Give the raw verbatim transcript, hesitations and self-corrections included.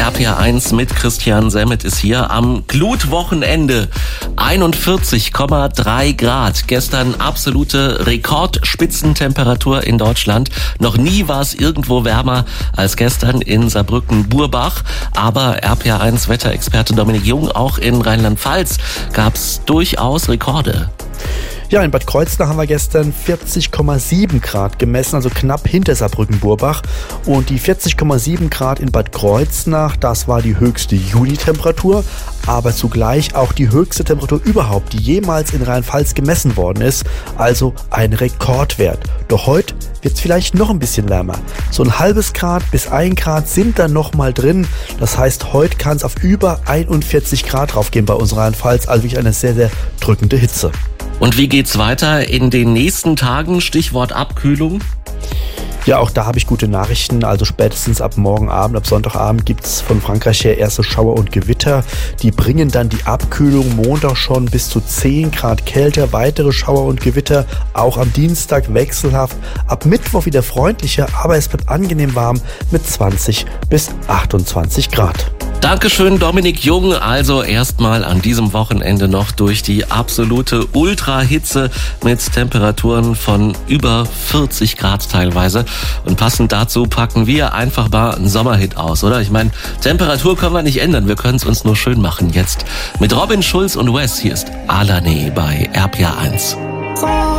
R P R eins mit Christian Semmet ist hier am Glutwochenende. einundvierzig Komma drei Grad. Gestern absolute Rekordspitzentemperatur in Deutschland. Noch nie war es irgendwo wärmer als gestern in Saarbrücken-Burbach. Aber R P R eins Wetterexperte Dominik Jung, auch in Rheinland-Pfalz gab es durchaus Rekorde. Ja, in Bad Kreuznach haben wir gestern vierzig Komma sieben Grad gemessen, also knapp hinter Saarbrücken-Burbach. Und die vierzig Komma sieben Grad in Bad Kreuznach, das war die höchste Juni-Temperatur, aber zugleich auch die höchste Temperatur überhaupt, die jemals in Rheinland-Pfalz gemessen worden ist. Also ein Rekordwert. Doch heute wird es vielleicht noch ein bisschen wärmer. So ein halbes Grad bis ein Grad sind da noch mal drin. Das heißt, heute kann es auf über einundvierzig Grad draufgehen bei uns Rheinland-Pfalz. Also wirklich eine sehr, sehr drückende Hitze. Und wie geht's weiter in den nächsten Tagen? Stichwort Abkühlung. Ja, auch da habe ich gute Nachrichten. Also spätestens ab morgen Abend, ab Sonntagabend gibt es von Frankreich her erste Schauer und Gewitter. Die bringen dann die Abkühlung Montag schon bis zu zehn Grad kälter. Weitere Schauer und Gewitter auch am Dienstag wechselhaft. Ab Mittwoch wieder freundlicher, aber es bleibt angenehm warm mit zwanzig bis achtundzwanzig Grad. Dankeschön, Dominik Jung. Also erstmal an diesem Wochenende noch durch die absolute Ultrahitze mit Temperaturen von über vierzig Grad teilweise. Und passend dazu packen wir einfach mal einen Sommerhit aus, oder? Ich meine, Temperatur können wir nicht ändern, wir können es uns nur schön machen jetzt. Mit Robin Schulz und Wes, hier ist Alane bei R P R eins.